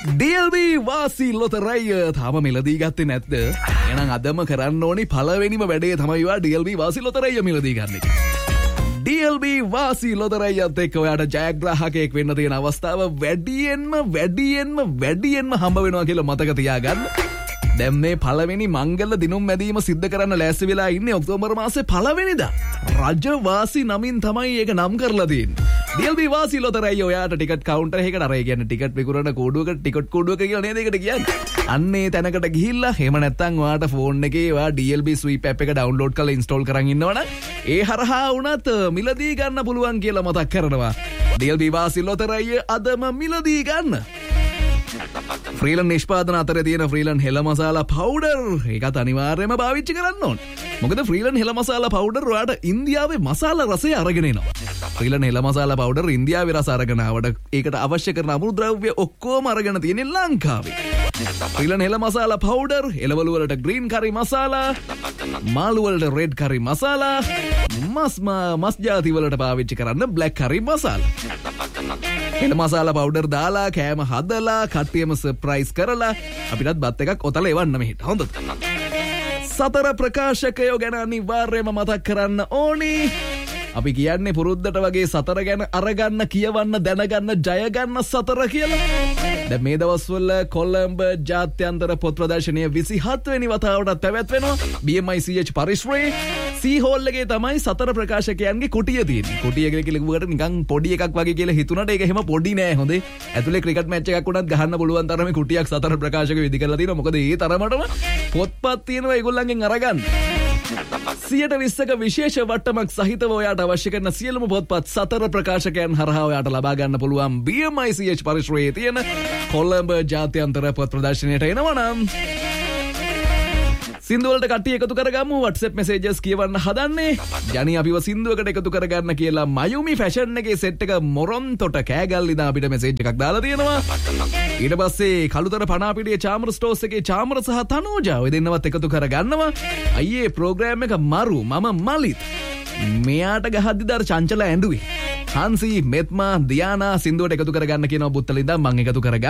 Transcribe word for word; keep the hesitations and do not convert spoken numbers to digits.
ඩී L බී වාසි ලොතරැය තාම මිලදී ගත්තේ නැද්ද? එහෙනම් අදම කරන්න ඕනි පළවෙනිම වැඩේ තමයි වා ඩී එල් බී වාසි ලොතරැය මිලදී ගන්න එක. ඩී එල් බී වාසි ලොතරැයත් එක්ක ඔයාට ජයග්‍රාහකයෙක් වෙන්න තියෙන අවස්ථාව වැඩියෙන්ම වැඩියෙන්ම වැඩියෙන්ම හම්බ වෙනවා කියලා මතක තියාගන්න. දැන් මේ පළවෙනි මංගල දිනුම් මැදීම සිද්ධ කරන්න ලෑස්ති වෙලා ඉන්නේ ඔක්තෝබර් මාසේ පළවෙනිදා. රජවාසි නමින් තමයි ඒක නම් කරලා තියෙන්නේ. ඩී එල් බී වාසි ලොතරැය ඔයාට ටිකට් කවුන්ටර් එකකට අර ඒ කියන්නේ ටිකට් විකුණන කෝඩුවකට ටිකට් කෝඩුවක කියලා නේද ඒකට කියන්නේ. අන්නේ තැනකට ගිහිල්ලා එහෙම නැත්නම් ඔයාට ෆෝන් එකේ ඔයා ඩී එල් බී ස්වීප් ඇප් එක ඩවුන්ලෝඩ් කරලා ඉන්ස්ටෝල් කරන් ඉන්නවනම් ඒ හරහා වුණත් මිලදී ගන්න පුළුවන් කියලා මතක් කරනවා. ඩී එල් බී වාසි ලොතරැය අදම මිලදී ගන්න. ෆ්‍රීලන් නිෂ්පාදන අතරේ තියෙන ෆ්‍රීලන් හෙළ මසාලා පවුඩර් ඒකත් අනිවාර්යයෙන්ම පාවිච්චි කරන්න ඕන. මොකද ෆ්‍රීලන් හෙළ මසාලා පවුඩර් ඔයාට ඉන්දියාවේ මසාලා රසය අරගෙන එනවා. ෆ්‍රීලන් හෙළ මසාලා පවුඩර් ඉන්දියාවේ රස අරගෙන ආවට ඒකට අවශ්‍ය කරන අමුද්‍රව්‍ය ඔක්කොම අරගෙන තියෙන්නේ ලංකාවේ. ෆ්‍රීලන් හෙළ මසාලා පවුඩර් එළවලු වලට ග්‍රීන් කරි මසාලා, මාළු වලට රෙඩ් කරි මසාලා, මස් මස් ජාති වලට පාවිච්චි කරන්න බ්ලැක් කරි මසාලා. හෙළ මසාලා පවුඩර් දාලා කෑම හදලා කට්ටියම සර්ප්‍රයිස් කරලා අපිටත් බත් එකක් ඔතල එවන්න මෙහෙට. හොඳද? සතර ප්‍රකාශකයෝ ගැන අනිවාර්යයෙන්ම මතක් කරන්න ඕනි. අපි කියන්නේ පුරුද්දට වගේ සතර ගැන අරගන්න, කියවන්න, දැනගන්න, ජය ගන්න සතර කියලා. දැන් මේ දවස්වල කොළඹ ජාත්‍යන්තර පොත් ප්‍රදර්ශනය විසිහත් වෙනි වතාවටත් පැවැත්වෙනවා. බී එම් ආයි සී එච් පරිශ්‍රයේ සී හෝල් එකේ තමයි සතර ප්‍රකාශකයන්ගේ කුටිය තියෙන්නේ. කුටිය කියලා කිව්වට නිකන් පොඩි එකක් වගේ කියලා හිතුණාට ඒක එහෙම පොඩි නෑ. හොඳේ. ඇතුලේ ක්‍රිකට් මැච් එකක් උනත් ගහන්න පුළුවන් තරමේ කුටියක් සතර ප්‍රකාශකයෝ ඉදි කරලා තියෙනවා. මොකද ඒ තරමටම පොත්පත් තියෙනවා ඒගොල්ලන්ගෙන් අරගන්න. සියයට විස්සක විශේෂ වට්ටමක් සහිතව ඔයාට අවශ්‍ය කරන සියලුම පොත්පත් සතර ප්‍රකාශකයන් හරහා ඔයාට ලබා ගන්න පුළුවන් බී එම් ආයි සී එච් පරිශ්‍රයේ තියෙන කොළඹ ජාත්‍යන්තර පොත් ප්‍රදර්ශනයට එනවා නම් සින්දු වලට කට්ටිය එකතු කරගමු. WhatsApp messages කියවන්න හදන්නේ. ජනි අපිව සින්දුවකට එකතු කරගන්න කියලා මයුමි ෆැෂන් එකේ සෙට් එක මොරොන්තොට කෑගල්ලිදා අපිට මෙසේජ් එකක් දාලා තියෙනවා. ඊට පස්සේ කළුතර පනාපිටියේ චාමර ස්ටෝර්ස් එකේ චාමර සහ තනෝජා ඔය දෙන්නවත් එකතු කරගන්නවා. අයියේ ප්‍රෝග්‍රෑම් එක මරු මම මලිත්. මෙයාට ගහද්දි දර චංචල ඇඬුවේ. හාන්සි මෙත්මා දියානා සින්දුවට එකතු කරගන්න කියනවා බුත්තලින්දා මම එකතු කරගන්න.